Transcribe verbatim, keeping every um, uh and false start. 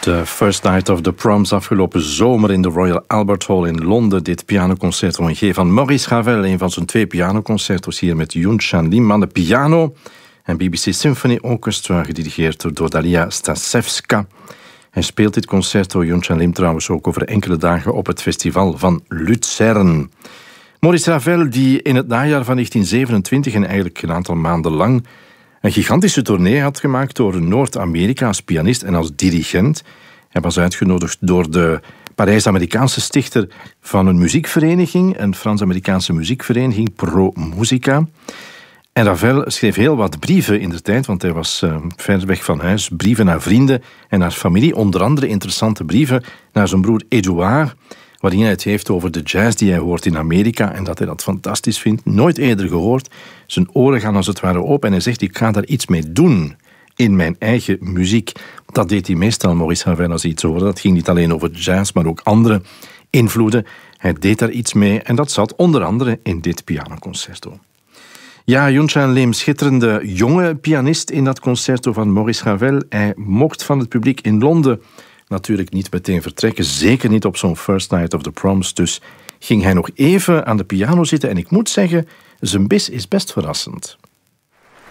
De First Night of the Proms afgelopen zomer in de Royal Albert Hall in Londen. Dit pianoconcerto in G van Maurice Ravel, een van zijn twee pianoconcerto's hier met Yunchan Lim aan de piano en B B C Symphony Orchestra, gedirigeerd door Dalia Stasevska. Hij speelt dit concerto, Yunchan Lim trouwens, ook over enkele dagen op het festival van Luzern. Maurice Ravel, die in het najaar van negentien zevenentwintig en eigenlijk een aantal maanden lang een gigantische tournee had gemaakt door Noord-Amerika als pianist en als dirigent. Hij was uitgenodigd door de Parijs-Amerikaanse stichter van een muziekvereniging, een Frans-Amerikaanse muziekvereniging, Pro Musica. En Ravel schreef heel wat brieven in de tijd, want hij was uh, ver weg van huis. Brieven naar vrienden en naar familie. Onder andere interessante brieven naar zijn broer Edouard, waarin hij het heeft over de jazz die hij hoort in Amerika en dat hij dat fantastisch vindt. Nooit eerder gehoord. Zijn oren gaan als het ware open en hij zegt, ik ga daar iets mee doen in mijn eigen muziek. Dat deed hij meestal, Maurice Ravel, als hij iets hoorde. Dat ging niet alleen over jazz, maar ook andere invloeden. Hij deed daar iets mee en dat zat onder andere in dit pianoconcerto. Ja, Yunchan Lim, schitterende jonge pianist in dat concerto van Maurice Ravel. Hij mocht van het publiek in Londen natuurlijk niet meteen vertrekken. Zeker niet op zo'n First Night of the Proms. Dus ging hij nog even aan de piano zitten. En ik moet zeggen, zijn bis is best verrassend.